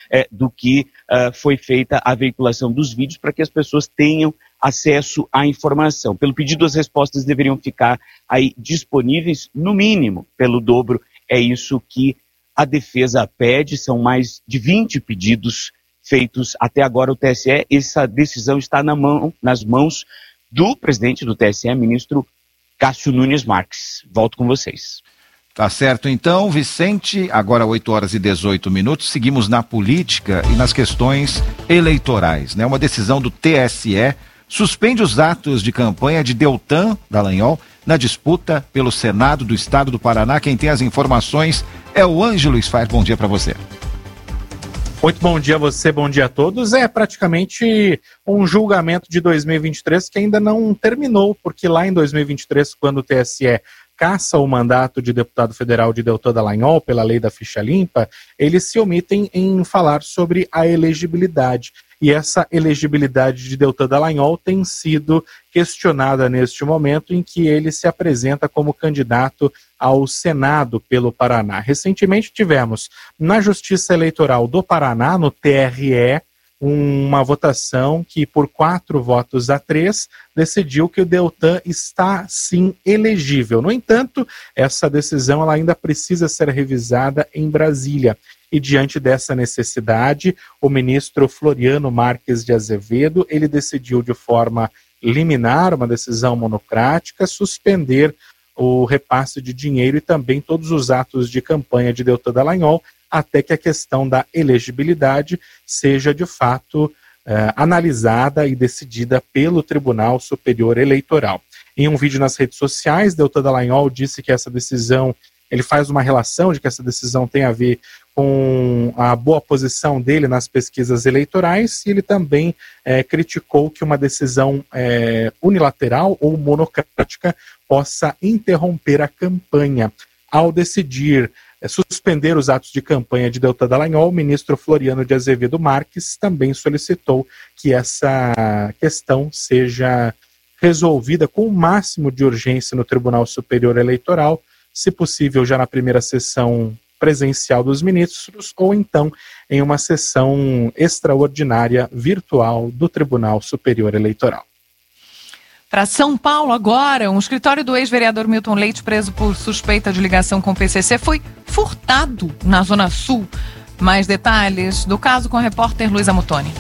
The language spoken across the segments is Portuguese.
do que foi feita a veiculação dos vídeos, para que as pessoas tenham acesso à informação. Pelo pedido, as respostas deveriam ficar aí disponíveis, no mínimo, pelo dobro. É isso que a defesa pede. São mais de 20 pedidos feitos até agora ao TSE. Essa decisão está nas mãos do presidente do TSE, ministro Cássio Nunes Marques. Volto com vocês. Tá certo, então, Vicente, agora 8h18, seguimos na política e nas questões eleitorais, né? Uma decisão do TSE suspende os atos de campanha de Deltan Dallagnol na disputa pelo Senado do Estado do Paraná. Quem tem as informações é o Ângelo Sfair. Bom dia para você. Muito bom dia a você, bom dia a todos. É praticamente um julgamento de 2023 que ainda não terminou, porque lá em 2023, quando o TSE caça o mandato de deputado federal de Deltan Dallagnol pela lei da ficha limpa, eles se omitem em falar sobre a elegibilidade. E essa elegibilidade de Deltan Dallagnol tem sido questionada neste momento em que ele se apresenta como candidato ao Senado pelo Paraná. Recentemente tivemos na Justiça Eleitoral do Paraná, no TRE, uma votação que, por 4-3, decidiu que o Deltan está, sim, elegível. No entanto, essa decisão ela ainda precisa ser revisada em Brasília. E, diante dessa necessidade, o ministro Floriano Marques de Azevedo, ele decidiu de forma liminar, uma decisão monocrática, suspender o repasse de dinheiro e também todos os atos de campanha de Deltan Dallagnol, até que a questão da elegibilidade seja de fato analisada e decidida pelo Tribunal Superior Eleitoral. Em um vídeo nas redes sociais, Deltan Dallagnol disse que essa decisão, ele faz uma relação de que essa decisão tem a ver com a boa posição dele nas pesquisas eleitorais, e ele também criticou que uma decisão unilateral ou monocrática possa interromper a campanha. Ao decidir suspender os atos de campanha de Deltan Dallagnol, o ministro Floriano de Azevedo Marques também solicitou que essa questão seja resolvida com o máximo de urgência no Tribunal Superior Eleitoral, se possível já na primeira sessão presencial dos ministros, ou então em uma sessão extraordinária virtual do Tribunal Superior Eleitoral. Para São Paulo agora, um escritório do ex-vereador Milton Leite, preso por suspeita de ligação com o PCC, foi furtado na Zona Sul. Mais detalhes do caso com a repórter Luísa Mutoni.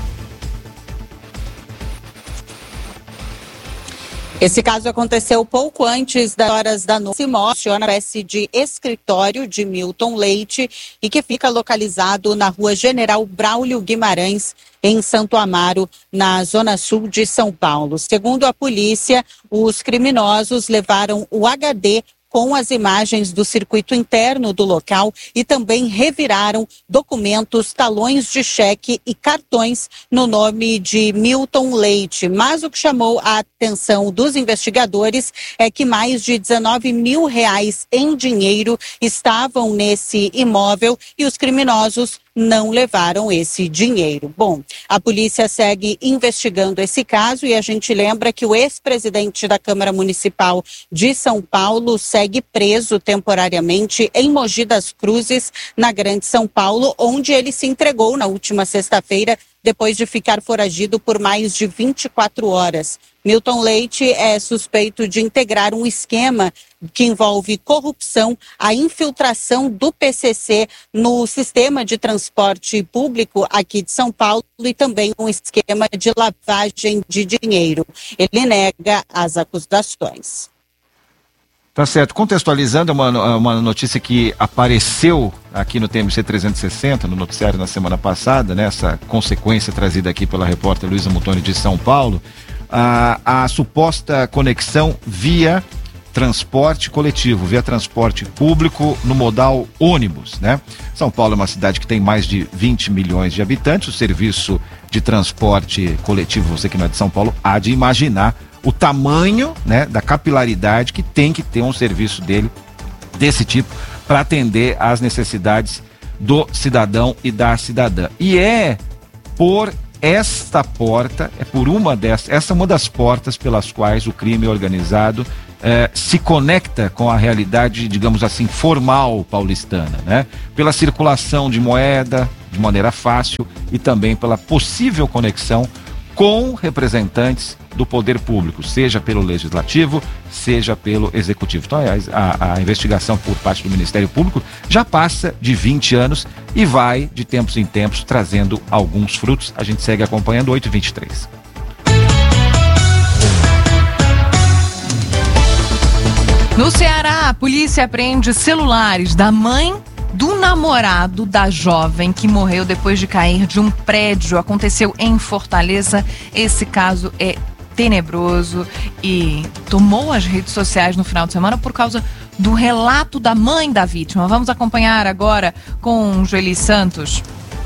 Esse caso aconteceu pouco antes das horas da noite. Se mostra uma espécie de escritório de Milton Leite e que fica localizado na rua General Braulio Guimarães, em Santo Amaro, na zona sul de São Paulo. Segundo a polícia, os criminosos levaram o HD com as imagens do circuito interno do local e também reviraram documentos, talões de cheque e cartões no nome de Milton Leite. Mas o que chamou a atenção dos investigadores é que mais de R$19 mil em dinheiro estavam nesse imóvel e os criminosos não levaram esse dinheiro. Bom, a polícia segue investigando esse caso e a gente lembra que o ex-presidente da Câmara Municipal de São Paulo segue preso temporariamente em Mogi das Cruzes, na Grande São Paulo, onde ele se entregou na última sexta-feira depois de ficar foragido por mais de 24 horas. Milton Leite é suspeito de integrar um esquema que envolve corrupção, a infiltração do PCC no sistema de transporte público aqui de São Paulo e também um esquema de lavagem de dinheiro. Ele nega as acusações. Tá certo. Contextualizando uma notícia que apareceu aqui no TMC 360, no noticiário na semana passada, né, essa consequência trazida aqui pela repórter Luísa Mutoni de São Paulo, a suposta conexão via transporte coletivo, via transporte público no modal ônibus, né? São Paulo é uma cidade que tem mais de 20 milhões de habitantes. O serviço de transporte coletivo, você que não é de São Paulo, há de imaginar o tamanho, né, da capilaridade que tem que ter um serviço desse tipo para atender às necessidades do cidadão e da cidadã. E é por esta porta, essa é uma das portas pelas quais o crime organizado se conecta com a realidade, digamos assim, formal paulistana, né? Pela circulação de moeda de maneira fácil e também pela possível conexão com representantes do poder público, seja pelo legislativo, seja pelo executivo. Então, a investigação por parte do Ministério Público já passa de 20 anos e vai, de tempos em tempos, trazendo alguns frutos. A gente segue acompanhando. 8h23. No Ceará, a polícia apreende celulares da mãe do namorado da jovem que morreu depois de cair de um prédio. Aconteceu em Fortaleza. Esse caso é tenebroso e tomou as redes sociais no final de semana por causa do relato da mãe da vítima. Vamos acompanhar agora com Joeli Santos.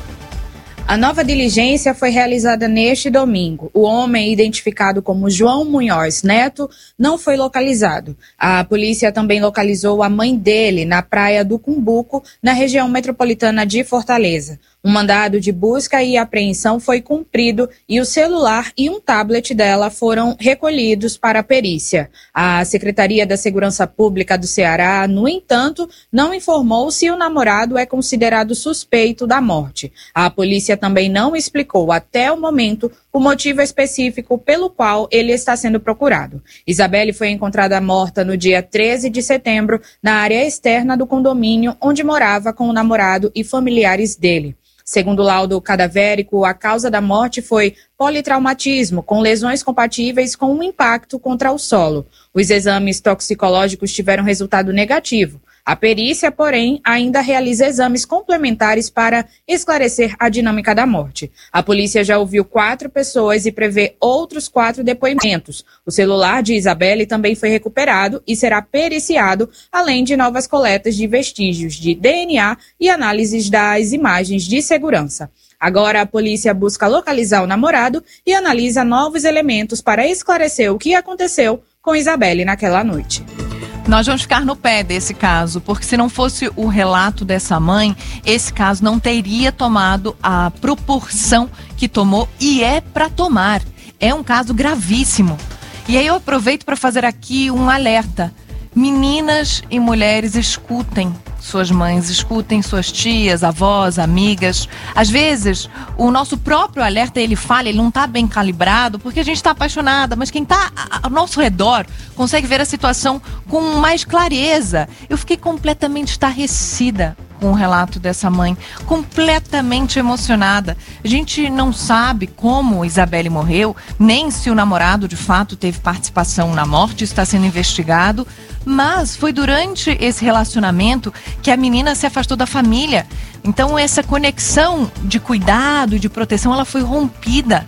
A nova diligência foi realizada neste domingo. O homem, identificado como João Munhoz Neto, não foi localizado. A polícia também localizou a mãe dele na praia do Cumbuco, na região metropolitana de Fortaleza. Um mandado de busca e apreensão foi cumprido e o celular e um tablet dela foram recolhidos para a perícia. A Secretaria da Segurança Pública do Ceará, no entanto, não informou se o namorado é considerado suspeito da morte. A polícia também não explicou até o momento o motivo específico pelo qual ele está sendo procurado. Isabelle foi encontrada morta no dia 13 de setembro na área externa do condomínio onde morava com o namorado e familiares dele. Segundo o laudo cadavérico, a causa da morte foi politraumatismo, com lesões compatíveis com um impacto contra o solo. Os exames toxicológicos tiveram resultado negativo. A perícia, porém, ainda realiza exames complementares para esclarecer a dinâmica da morte. A polícia já ouviu 4 pessoas e prevê outros 4 depoimentos. O celular de Isabelle também foi recuperado e será periciado, além de novas coletas de vestígios de DNA e análises das imagens de segurança. Agora a polícia busca localizar o namorado e analisa novos elementos para esclarecer o que aconteceu com Isabelle naquela noite. Nós vamos ficar no pé desse caso, porque se não fosse o relato dessa mãe, esse caso não teria tomado a proporção que tomou e é para tomar. É um caso gravíssimo. E aí eu aproveito para fazer aqui um alerta. Meninas e mulheres, escutem suas mães, escutem suas tias, avós, amigas. Às vezes, o nosso próprio alerta, ele falha, ele não está bem calibrado, porque a gente está apaixonada, mas quem está ao nosso redor consegue ver a situação com mais clareza. Eu fiquei completamente estarrecida com o relato dessa mãe, completamente emocionada. A gente não sabe como Isabelle morreu, nem se o namorado de fato teve participação na morte, está sendo investigado, mas foi durante esse relacionamento que a menina se afastou da família. Então essa conexão de cuidado e de proteção, ela foi rompida.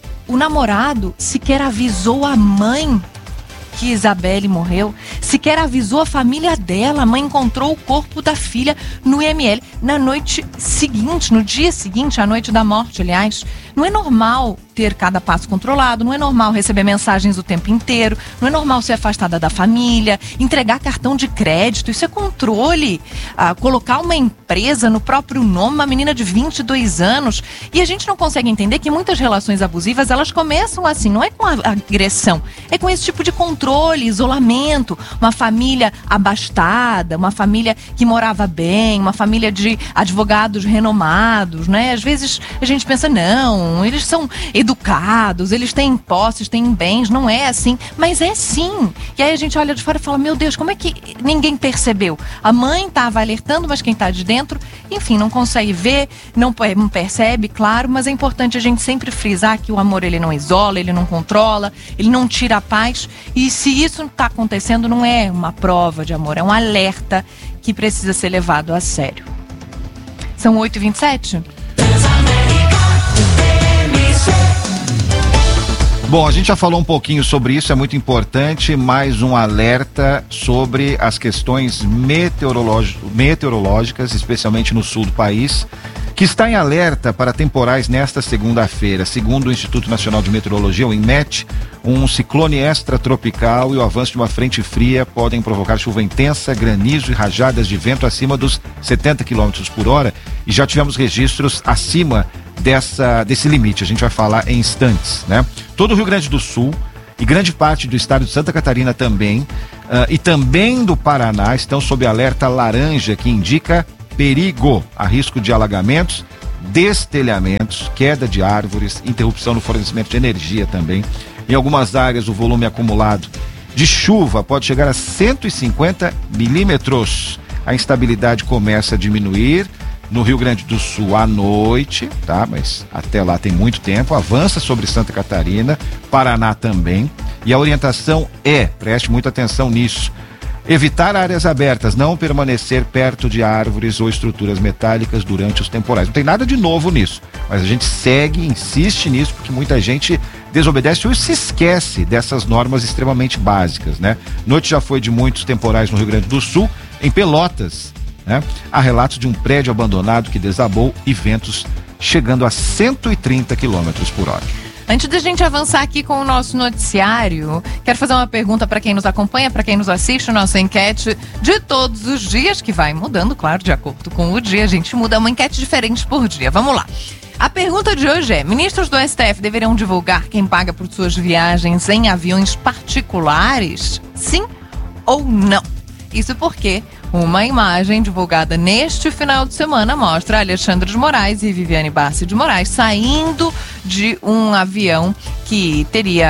O namorado sequer avisou a mãe que Isabelle morreu, sequer avisou a família dela. A mãe encontrou o corpo da filha no IML na noite seguinte, no dia seguinte, à noite da morte, aliás. Não é normal ter cada passo controlado, não é normal receber mensagens o tempo inteiro, não é normal ser afastada da família, entregar cartão de crédito, isso é controle. Colocar uma empresa no próprio nome, uma menina de 22 anos. E a gente não consegue entender que muitas relações abusivas, elas começam assim, não é com a agressão, é com esse tipo de controle, isolamento. Uma família abastada, uma família que morava bem, uma família de advogados renomados, né? Às vezes a gente pensa, não, eles são educados, eles têm posses, têm bens, não é assim, mas é sim. E aí a gente olha de fora e fala, meu Deus, como é que ninguém percebeu? A mãe estava alertando, mas quem está de dentro, enfim, não consegue ver, não percebe, claro, mas é importante a gente sempre frisar que o amor, ele não isola, ele não controla, ele não tira a paz, e se isso está acontecendo, não é uma prova de amor, é um alerta que precisa ser levado a sério. São 8h27? Bom, a gente já falou um pouquinho sobre isso, é muito importante, mais um alerta sobre as questões meteorológicas, especialmente no sul do país, que está em alerta para temporais nesta segunda-feira. Segundo o Instituto Nacional de Meteorologia, o INMET, um ciclone extratropical e o avanço de uma frente fria podem provocar chuva intensa, granizo e rajadas de vento acima dos 70 km por hora, e já tivemos registros acima desse limite. A gente vai falar em instantes, né? Todo o Rio Grande do Sul e grande parte do estado de Santa Catarina também, e também do Paraná estão sob alerta laranja, que indica perigo a risco de alagamentos, destelhamentos, queda de árvores, interrupção no fornecimento de energia também. Em algumas áreas o volume acumulado de chuva pode chegar a 150 milímetros. A instabilidade começa a diminuir no Rio Grande do Sul à noite, tá? Mas até lá tem muito tempo. Avança sobre Santa Catarina, Paraná também. E a orientação preste muita atenção nisso, evitar áreas abertas, não permanecer perto de árvores ou estruturas metálicas durante os temporais. Não tem nada de novo nisso, mas a gente segue, insiste nisso, porque muita gente desobedece ou se esquece dessas normas extremamente básicas, né? Noite já foi de muitos temporais no Rio Grande do Sul. Em Pelotas, né, há relatos de um prédio abandonado que desabou e ventos chegando a 130 km por hora. Antes da gente avançar aqui com o nosso noticiário, quero fazer uma pergunta para quem nos acompanha, para quem nos assiste, nossa enquete de todos os dias, que vai mudando, claro, de acordo com o dia. A gente muda uma enquete diferente por dia. Vamos lá. A pergunta de hoje é: ministros do STF deveriam divulgar quem paga por suas viagens em aviões particulares? Sim ou não? Isso porque uma imagem divulgada neste final de semana mostra Alexandre de Moraes e Viviane Bassi de Moraes saindo de um avião que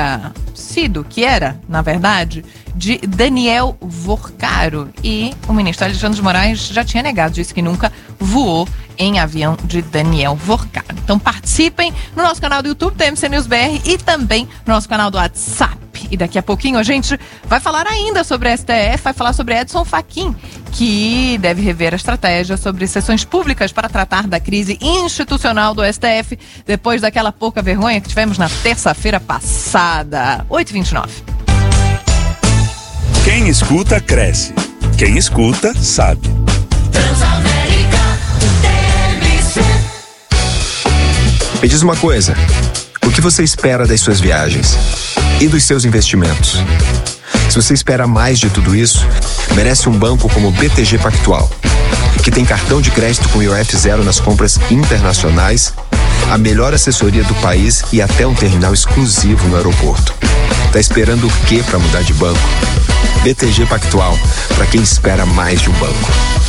era, na verdade, de Daniel Vorcaro. E o ministro Alexandre de Moraes já tinha negado, disse que nunca voou em avião de Daniel Vorcaro. Então participem no nosso canal do YouTube, TMC News BR, e também no nosso canal do WhatsApp. E daqui a pouquinho a gente vai falar ainda sobre a STF, vai falar sobre Edson Fachin, que deve rever a estratégia sobre sessões públicas para tratar da crise institucional do STF, depois daquela pouca vergonha que tivemos na terça-feira passada. 8h29. Quem escuta, cresce. Quem escuta, sabe. Transamérica, TMC. Me diz uma coisa, o que você espera das suas viagens e dos seus investimentos? Se você espera mais de tudo isso, merece um banco como o BTG Pactual, que tem cartão de crédito com IOF zero nas compras internacionais, a melhor assessoria do país e até um terminal exclusivo no aeroporto. Tá esperando o quê para mudar de banco? BTG Pactual, para quem espera mais de um banco.